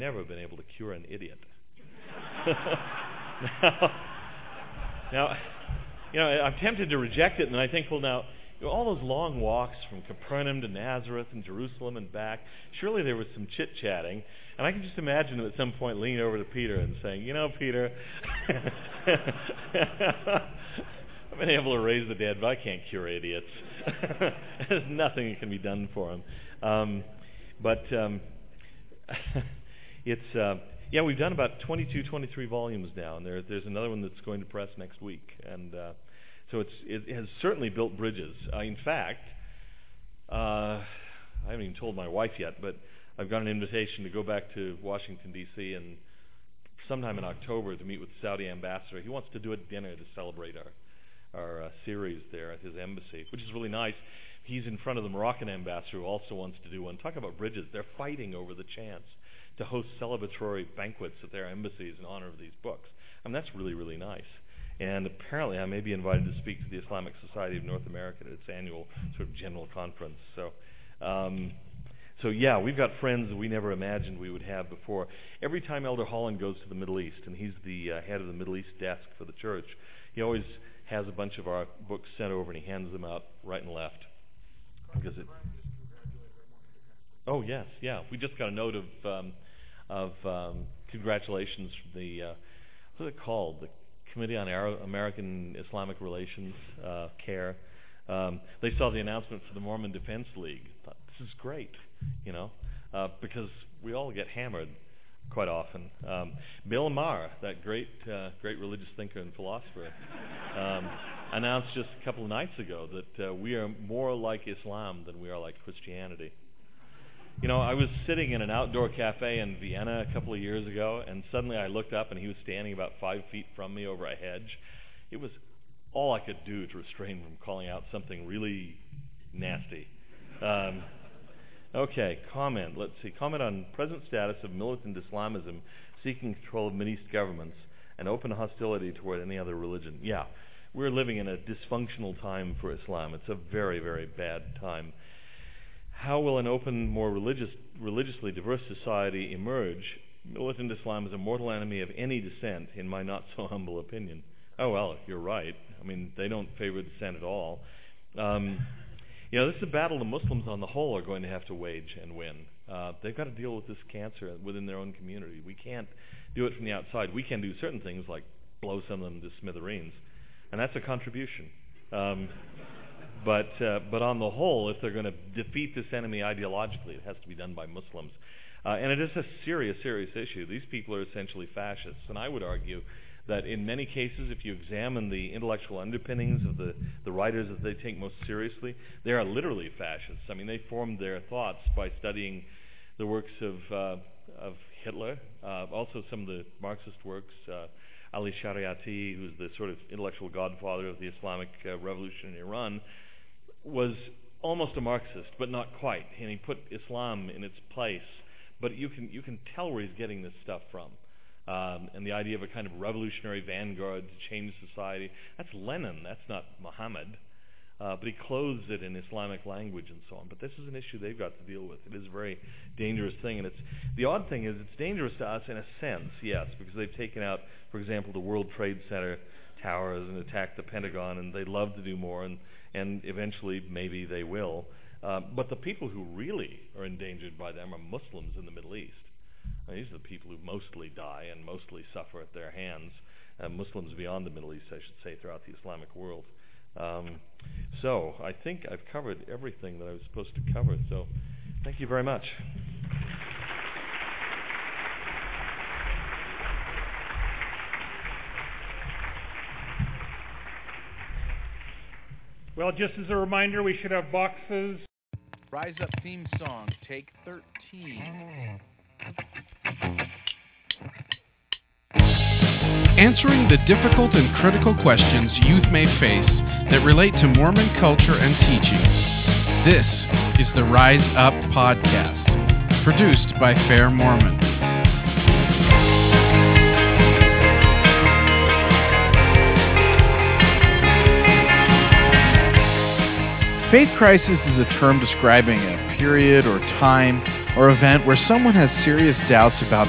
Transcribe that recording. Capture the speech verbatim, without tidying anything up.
never been able to cure an idiot. now, now, you know, I'm tempted to reject it, and I think, well, now, you know, all those long walks from Capernaum to Nazareth and Jerusalem and back, surely there was some chit-chatting, and I can just imagine him at some point leaning over to Peter and saying, you know, Peter, I've been able to raise the dead, but I can't cure idiots. There's nothing that can be done for them. Um, but um, it's... Uh, Yeah, we've done about twenty-two, twenty-three volumes now, and there, there's another one that's going to press next week. And uh, so it's, it has certainly built bridges. Uh, in fact, uh, I haven't even told my wife yet, but I've got an invitation to go back to Washington, D C, and sometime in October to meet with the Saudi ambassador. He wants to do a dinner to celebrate our, our uh, series there at his embassy, which is really nice. He's in front of the Moroccan ambassador, who also wants to do one. Talk about bridges. They're fighting over the chance to host celebratory banquets at their embassies in honor of these books. I mean, that's really, really nice. And apparently I may be invited to speak to the Islamic Society of North America at its annual sort of general conference. So, um, so yeah, we've got friends that we never imagined we would have before. Every time Elder Holland goes to the Middle East, and he's the uh, head of the Middle East desk for the church, he always has a bunch of our books sent over, and he hands them out right and left. Because it, oh yes, yeah. We just got a note of um, of um, congratulations from the uh, what's it called? The Committee on Arab- American Islamic Relations, uh, CARE. Um, they saw the announcement for the Mormon Defense League. Thought, this is great, you know, uh, because we all get hammered quite often. Um, Bill Maher, that great uh, great religious thinker and philosopher, um, announced just a couple of nights ago that uh, we are more like Islam than we are like Christianity. You know, I was sitting in an outdoor cafe in Vienna a couple of years ago, and suddenly I looked up and he was standing about five feet from me over a hedge. It was all I could do to restrain him from calling out something really nasty. Um, okay, comment. Let's see. Comment on present status of militant Islamism seeking control of Mideast governments and open hostility toward any other religion. Yeah, we're living in a dysfunctional time for Islam. It's a very, very bad time. How will an open, more religious, religiously diverse society emerge? Militant Islam is a mortal enemy of any dissent, in my not-so-humble opinion. Oh, well, you're right. I mean, they don't favor dissent at all. Um, you know, this is a battle the Muslims on the whole are going to have to wage and win. Uh, they've got to deal with this cancer within their own community. We can't do it from the outside. We can do certain things like blow some of them to smithereens, and that's a contribution. Um, But uh, but on the whole, if they're going to defeat this enemy ideologically, it has to be done by Muslims. Uh, and it is a serious, serious issue. These people are essentially fascists. And I would argue that in many cases, if you examine the intellectual underpinnings of the, the writers that they take most seriously, they are literally fascists. I mean, they formed their thoughts by studying the works of, uh, of Hitler, uh, also some of the Marxist works, uh, Ali Shariati, who's the sort of intellectual godfather of the Islamic uh, revolution in Iran, was almost a Marxist, but not quite. And he put Islam in its place. But you can you can tell where he's getting this stuff from. Um, and the idea of a kind of revolutionary vanguard to change society. That's Lenin. That's not Muhammad. Uh, but he clothes it in Islamic language and so on. But this is an issue they've got to deal with. It is a very dangerous thing. And it's the odd thing is it's dangerous to us in a sense, yes, because they've taken out, for example, the World Trade Center towers and attacked the Pentagon, and they'd love to do more, and, and eventually maybe they will. Uh, but the people who really are endangered by them are Muslims in the Middle East. I mean, these are the people who mostly die and mostly suffer at their hands. Uh, Muslims beyond the Middle East, I should say, throughout the Islamic world. Um, so I think I've covered everything that I was supposed to cover. So thank you very much. Well, just as a reminder, we should have boxes. Rise Up theme song, take thirteen. Answering the difficult and critical questions youth may face that relate to Mormon culture and teaching. This is the Rise Up Podcast, produced by Fair Mormon. Faith crisis is a term describing a period or time or event where someone has serious doubts about